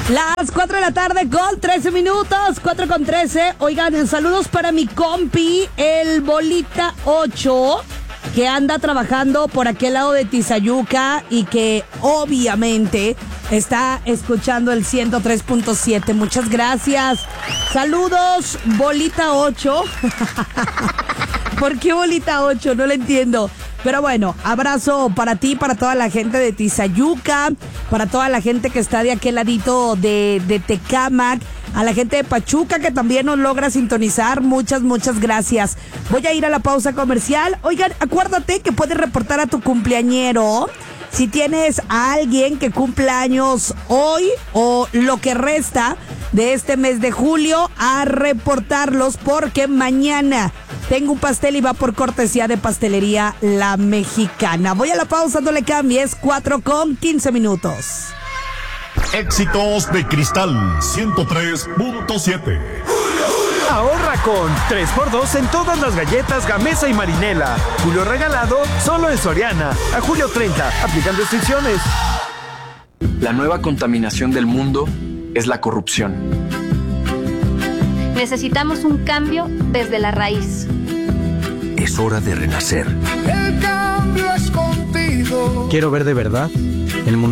Las 4 de la tarde con 13 minutos, 4 con 13. Oigan, saludos para mi compi, el Bolita 8, que anda trabajando por aquel lado de Tizayuca y que obviamente está escuchando el 103.7. Muchas gracias. Saludos, Bolita 8. ¿Por qué Bolita 8? No lo entiendo. Pero bueno, abrazo para ti, para toda la gente de Tizayuca, para toda la gente que está de aquel ladito de Tecámac, a la gente de Pachuca que también nos logra sintonizar. Muchas gracias. Voy a ir a la pausa comercial. Oigan, acuérdate que puedes reportar a tu cumpleañero. Si tienes a alguien que cumpla años hoy o lo que resta de este mes de julio, a reportarlos porque mañana tengo un pastel y va por cortesía de Pastelería La Mexicana. Voy a la pausa, no le cambies, 4 con 15 minutos. Éxitos de Cristal 103.7. Ahorra con 3x2 en todas las galletas Gamesa y Marinela. Julio regalado solo en Soriana. A julio 30, aplican restricciones. La nueva contaminación del mundo es la corrupción. Necesitamos un cambio desde la raíz. Es hora de renacer. El cambio es contigo. Quiero ver de verdad el mundo.